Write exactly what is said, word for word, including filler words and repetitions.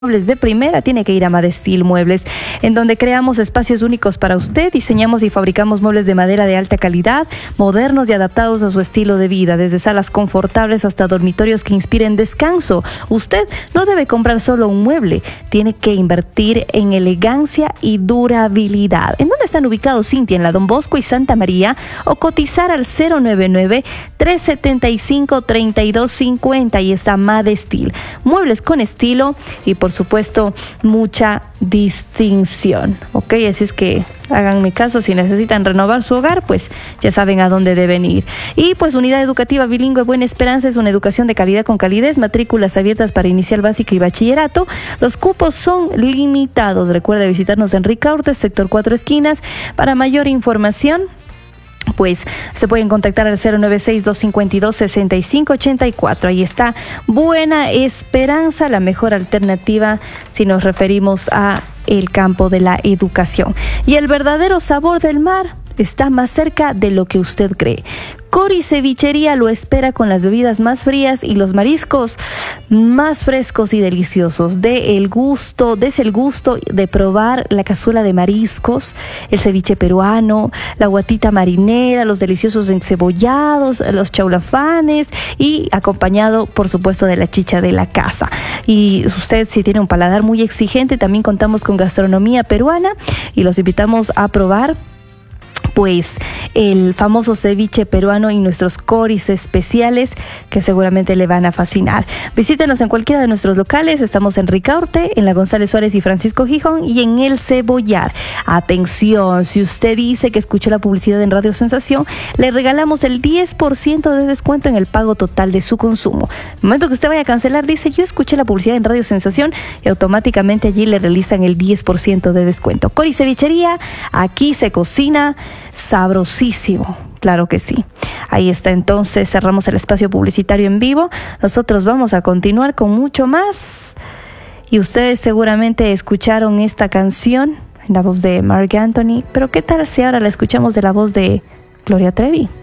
Muebles de primera, tiene que ir a Madestil Muebles, en donde creamos espacios únicos para usted, diseñamos y fabricamos muebles de madera de alta calidad, modernos y adaptados a su estilo de vida, desde salas confortables hasta dormitorios que inspiren descanso. Usted no debe comprar solo un mueble, tiene que invertir en elegancia y durabilidad. ¿En dónde están ubicados, Cintia? En la Don Bosco y Santa María, o cotizar al cero nueve nueve, tres siete cinco, tres dos cinco cero. Ahí está Madestil, muebles con estilo y por supuesto mucha distinción, ok, así es que háganme caso, si necesitan renovar su hogar, pues ya saben a dónde deben ir. Y pues Unidad Educativa Bilingüe Buena Esperanza es una educación de calidad con calidez, matrículas abiertas para inicial básica y bachillerato, los cupos son limitados. Recuerda visitarnos en Ricaurte, sector Cuatro Esquinas. Para mayor información, pues se pueden contactar al cero nueve seis, dos cinco dos, seis cinco ocho cuatro. Ahí está Buena Esperanza, la mejor alternativa si nos referimos a el campo de la educación. Y el verdadero sabor del mar está más cerca de lo que usted cree. Cori Cevichería lo espera con las bebidas más frías y los mariscos más frescos y deliciosos. De el gusto, des el gusto de probar la cazuela de mariscos, el ceviche peruano, la guatita marinera, los deliciosos encebollados, los chaulafanes y acompañado, por supuesto, de la chicha de la casa. Y usted, si tiene un paladar muy exigente, también contamos con gastronomía peruana y los invitamos a probar pues el famoso ceviche peruano y nuestros coris especiales que seguramente le van a fascinar. Visítenos en cualquiera de nuestros locales. Estamos en Ricaurte, en la González Suárez y Francisco Gijón y en El Cebollar. Atención, si usted dice que escuchó la publicidad en Radio Sensación, le regalamos el diez por ciento de descuento en el pago total de su consumo. En el momento que usted vaya a cancelar, dice: yo escuché la publicidad en Radio Sensación, y automáticamente allí le realizan el diez por ciento de descuento. Cori Cevichería, aquí se cocina sabrosísimo, claro que sí. Ahí está, entonces cerramos el espacio publicitario en vivo. Nosotros vamos a continuar con mucho más y ustedes seguramente escucharon esta canción en la voz de Marc Anthony, pero ¿qué tal si ahora la escuchamos de la voz de Gloria Trevi?